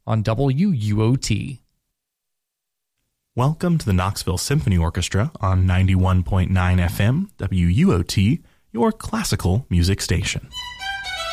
on WUOT. Welcome to the Knoxville Symphony Orchestra on 91.9 FM, WUOT, your classical music station.